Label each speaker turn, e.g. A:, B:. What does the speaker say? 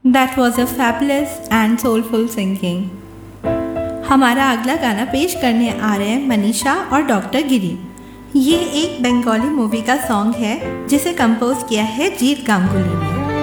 A: That was a fabulous and soulful singing. हमारा अगला गाना पेश करने आ रहे हैं मनीषा और डॉक्टर गिरी। ये एक बंगाली मूवी का सॉन्ग है जिसे कंपोज किया है जीत गांगुली ने।